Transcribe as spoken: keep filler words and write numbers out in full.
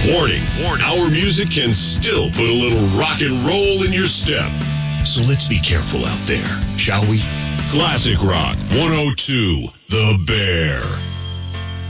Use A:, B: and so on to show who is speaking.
A: Warning, warning, our music can still put a little rock and roll in your step. So let's be careful out there, shall we? Classic Rock one oh two, The Bear.